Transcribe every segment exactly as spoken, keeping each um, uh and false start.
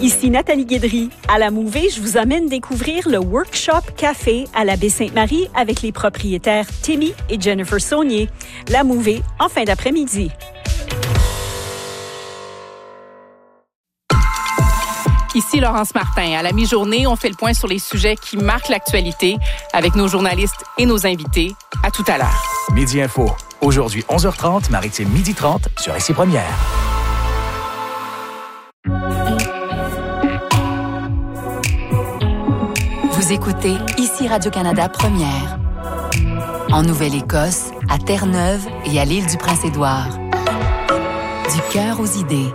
Ici Nathalie Guédry. À la Mouvée, je vous amène découvrir le Workshop Café à la Baie-Sainte-Marie avec les propriétaires Timmy et Jennifer Saunier. La Mouvée, en fin d'après-midi. Ici Laurence Martin. À la mi-journée, on fait le point sur les sujets qui marquent l'actualité avec nos journalistes et nos invités. À tout à l'heure. Midi Info. Aujourd'hui, onze heures trente, Maritime midi trente sur Ici Première. Vous écoutez Ici Radio-Canada Première. En Nouvelle-Écosse, à Terre-Neuve et à l'île du Prince-Édouard. Du cœur aux idées.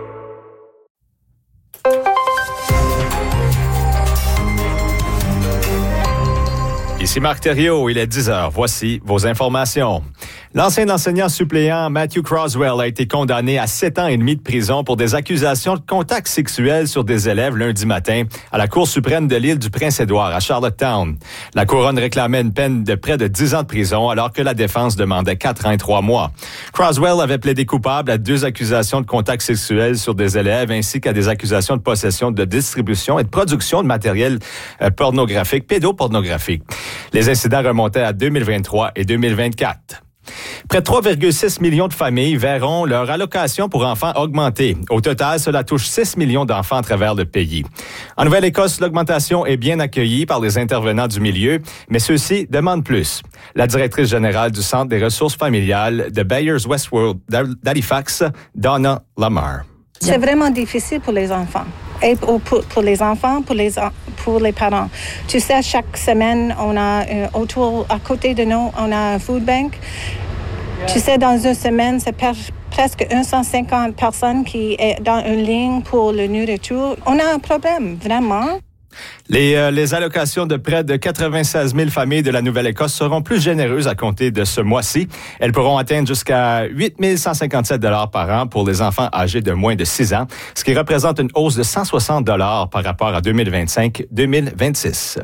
Ici Marc Thériault, il est dix heures. Voici vos informations. L'ancien enseignant suppléant Matthew Croswell a été condamné à sept ans et demi de prison pour des accusations de contact sexuel sur des élèves lundi matin à la Cour suprême de l'île du Prince-Édouard à Charlottetown. La couronne réclamait une peine de près de dix ans de prison alors que la défense demandait quatre ans et trois mois. Croswell avait plaidé coupable à deux accusations de contact sexuel sur des élèves ainsi qu'à des accusations de possession, de distribution et de production de matériel euh, pornographique, pédopornographique. Les incidents remontaient à deux mille vingt-trois et deux mille vingt-quatre. Près de trois virgule six millions de familles verront leur allocation pour enfants augmenter. Au total, cela touche six millions d'enfants à travers le pays. En Nouvelle-Écosse, l'augmentation est bien accueillie par les intervenants du milieu, mais ceux-ci demandent plus. La directrice générale du Centre des ressources familiales de Bayers Westworld d'Halifax, Donna Lamar. C'est vraiment difficile pour les enfants. Et pour, pour les enfants, pour les, pour les parents. Tu sais, chaque semaine, on a euh, autour, à côté de nous, on a un food bank. Tu sais, dans une semaine, c'est per, presque cent cinquante personnes qui sont dans une ligne pour la nourriture. On a un problème, vraiment. Les, euh, les allocations de près de quatre-vingt-seize mille familles de la Nouvelle-Écosse seront plus généreuses à compter de ce mois-ci. Elles pourront atteindre jusqu'à huit mille cent cinquante-sept dollars par an pour les enfants âgés de moins de six ans, ce qui représente une hausse de cent soixante dollars par rapport à deux mille vingt-cinq deux mille vingt-six.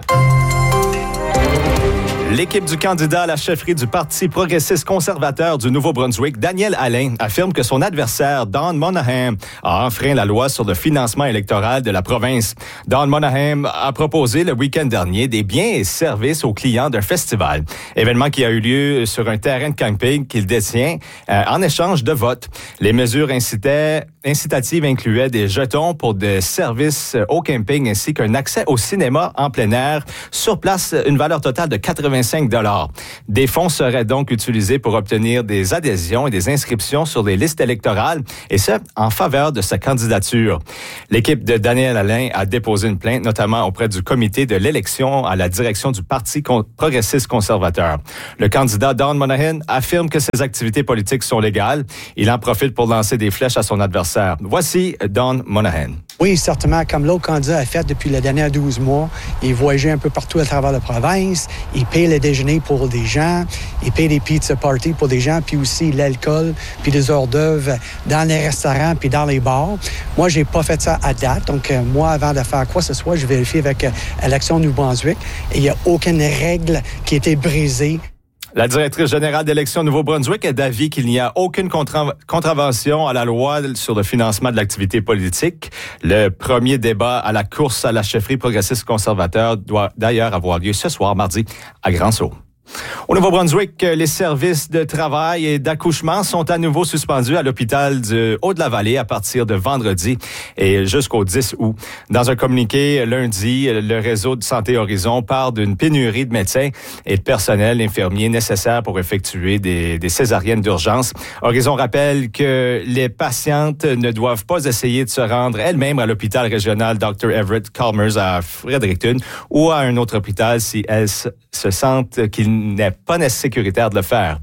L'équipe du candidat à la chefferie du Parti progressiste conservateur du Nouveau-Brunswick, Daniel Alain, affirme que son adversaire, Don Monaghan, a enfreint la loi sur le financement électoral de la province. Don Monaghan a proposé le week-end dernier des biens et services aux clients d'un festival, événement qui a eu lieu sur un terrain de camping qu'il détient euh, en échange de votes. Les mesures incitaient, incitatives incluaient des jetons pour des services au camping ainsi qu'un accès au cinéma en plein air sur place, une valeur totale de quatre-vingts dollars. Des fonds seraient donc utilisés pour obtenir des adhésions et des inscriptions sur les listes électorales, et ce, en faveur de sa candidature. L'équipe de Daniel Alain a déposé une plainte, notamment auprès du comité de l'élection à la direction du Parti progressiste conservateur. Le candidat Don Monaghan affirme que ses activités politiques sont légales. Il en profite pour lancer des flèches à son adversaire. Voici Don Monaghan. Oui, certainement, comme l'autre candidat a fait depuis les derniers douze mois. Il voyageait un peu partout à travers la province. Il paye le déjeuner pour des gens. Il paye des pizza parties pour des gens, puis aussi l'alcool, puis des hors d'œuvre dans les restaurants, puis dans les bars. Moi, j'ai pas fait ça à date. Donc, euh, moi, avant de faire quoi que ce soit, je vérifie avec euh, Élection Nouveau-Brunswick. Et il n'y a aucune règle qui a été brisée. La directrice générale d'Élection Nouveau-Brunswick est d'avis qu'il n'y a aucune contra- contravention à la loi sur le financement de l'activité politique. Le premier débat à la course à la chefferie progressiste conservateur doit d'ailleurs avoir lieu ce soir, mardi, à Grand-Sault. Au Nouveau-Brunswick, les services de travail et d'accouchement sont à nouveau suspendus à l'hôpital du Haut-de-la-Vallée à partir de vendredi et jusqu'au dix août. Dans un communiqué lundi, le réseau de Santé Horizon parle d'une pénurie de médecins et de personnel infirmier nécessaire pour effectuer des, des césariennes d'urgence. Horizon rappelle que les patientes ne doivent pas essayer de se rendre elles-mêmes à l'hôpital régional docteur Everett Calmers à Fredericton ou à un autre hôpital si elles se sentent qu'il n'est pas sécuritaire de le faire.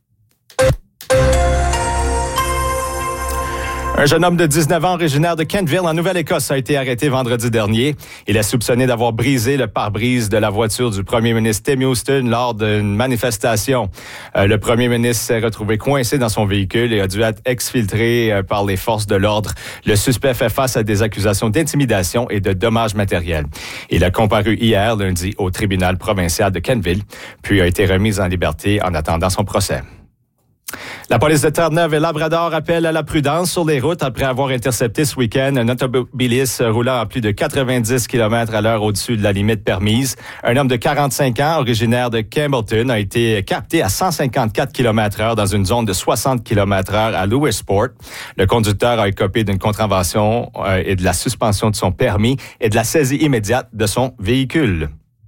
Un jeune homme de dix-neuf ans originaire de Kentville, en Nouvelle-Écosse, a été arrêté vendredi dernier. Il est soupçonné d'avoir brisé le pare-brise de la voiture du premier ministre Tim Houston lors d'une manifestation. Euh, le premier ministre s'est retrouvé coincé dans son véhicule et a dû être exfiltré euh, par les forces de l'ordre. Le suspect fait face à des accusations d'intimidation et de dommages matériels. Il a comparu hier, lundi, au tribunal provincial de Kentville, puis a été remis en liberté en attendant son procès. La police de Terre-Neuve et Labrador appelle à la prudence sur les routes après avoir intercepté ce week-end un automobiliste roulant à plus de quatre-vingt-dix kilomètres à l'heure au-dessus de la limite permise. Un homme de quarante-cinq ans, originaire de Campbellton, a été capté à cent cinquante-quatre kilomètres heure dans une zone de soixante kilomètres heure à Lewisport. Le conducteur a écopé d'une contravention euh, et de la suspension de son permis et de la saisie immédiate de son véhicule.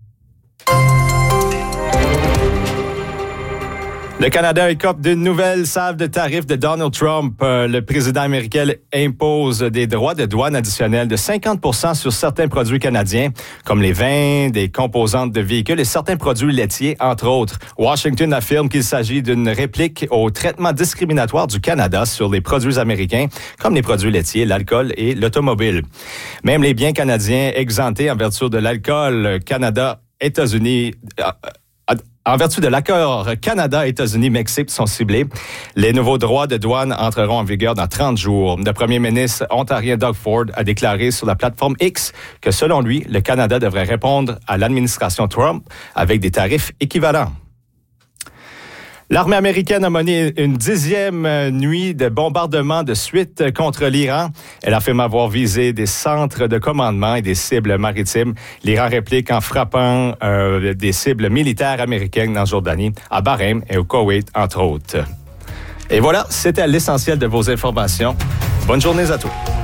Le Canada écope d'une nouvelle salve de tarifs de Donald Trump. Euh, le président américain impose des droits de douane additionnels de cinquante pour cent sur certains produits canadiens, comme les vins, des composantes de véhicules et certains produits laitiers, entre autres. Washington affirme qu'il s'agit d'une réplique au traitement discriminatoire du Canada sur les produits américains, comme les produits laitiers, l'alcool et l'automobile. Même les biens canadiens exemptés en vertu de l'alcool Canada, États-Unis... Euh, En vertu de l'accord Canada-États-Unis-Mexique sont ciblés. Les nouveaux droits de douane entreront en vigueur dans trente jours. Le premier ministre ontarien Doug Ford a déclaré sur la plateforme X que selon lui, le Canada devrait répondre à l'administration Trump avec des tarifs équivalents. L'armée américaine a mené une dixième nuit de bombardement de suite contre l'Iran. Elle affirme avoir visé des centres de commandement et des cibles maritimes. L'Iran réplique en frappant euh, des cibles militaires américaines en Jordanie, à Bahreïn et au Koweït, entre autres. Et voilà, c'était l'essentiel de vos informations. Bonne journée à tous.